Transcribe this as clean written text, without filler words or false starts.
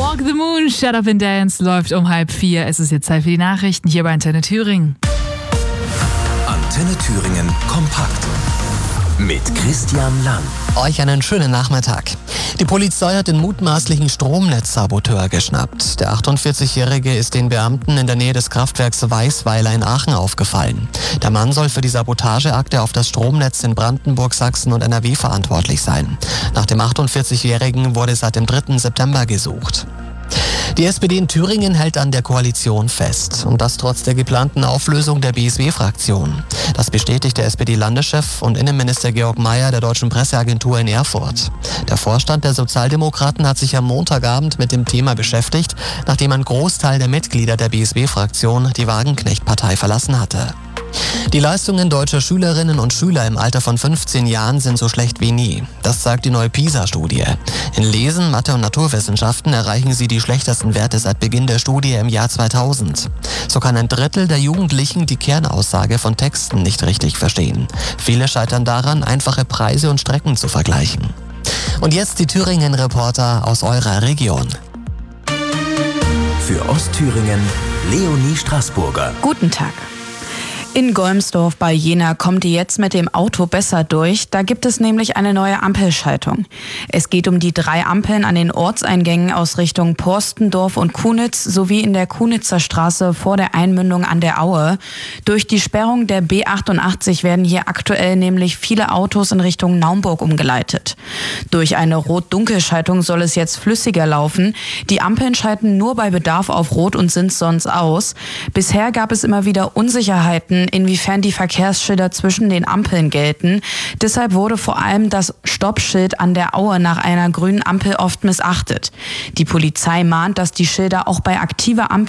Walk the Moon, Shut Up and Dance läuft um 3:30. Es ist jetzt Zeit für die Nachrichten hier bei Antenne Thüringen. Antenne Thüringen kompakt mit Christian Lang. Euch einen schönen Nachmittag. Die Polizei hat den mutmaßlichen Stromnetzsaboteur geschnappt. Der 48-Jährige ist den Beamten in der Nähe des Kraftwerks Weißweiler in Aachen aufgefallen. Der Mann soll für die Sabotageakte auf das Stromnetz in Brandenburg, Sachsen und NRW verantwortlich sein. Nach dem 48-Jährigen wurde seit dem 3. September gesucht. Die SPD in Thüringen hält an der Koalition fest. Und das trotz der geplanten Auflösung der BSW-Fraktion. Das bestätigt der SPD-Landeschef und Innenminister Georg Mayer der Deutschen Presseagentur in Erfurt. Der Vorstand der Sozialdemokraten hat sich am Montagabend mit dem Thema beschäftigt, nachdem ein Großteil der Mitglieder der BSW-Fraktion die Wagenknecht-Partei verlassen hatte. Die Leistungen deutscher Schülerinnen und Schüler im Alter von 15 Jahren sind so schlecht wie nie. Das zeigt die neue PISA-Studie. In Lesen, Mathe und Naturwissenschaften erreichen sie die schlechtesten Werte seit Beginn der Studie im Jahr 2000. So kann ein Drittel der Jugendlichen die Kernaussage von Texten nicht richtig verstehen. Viele scheitern daran, einfache Preise und Strecken zu vergleichen. Und jetzt die Thüringen-Reporter aus eurer Region. Für Ostthüringen Leonie Straßburger. Guten Tag. In Golmsdorf bei Jena kommt ihr jetzt mit dem Auto besser durch. Da gibt es nämlich eine neue Ampelschaltung. Es geht um die 3 Ampeln an den Ortseingängen aus Richtung Porstendorf und Kunitz sowie in der Kunitzer Straße vor der Einmündung an der Aue. Durch die Sperrung der B88 werden hier aktuell nämlich viele Autos in Richtung Naumburg umgeleitet. Durch eine Rot-Dunkel-Schaltung soll es jetzt flüssiger laufen. Die Ampeln schalten nur bei Bedarf auf Rot und sind sonst aus. Bisher gab es immer wieder Unsicherheiten, inwiefern die Verkehrsschilder zwischen den Ampeln gelten. Deshalb wurde vor allem das Stoppschild an der Aue nach einer grünen Ampel oft missachtet. Die Polizei mahnt, dass die Schilder auch bei aktiver Ampel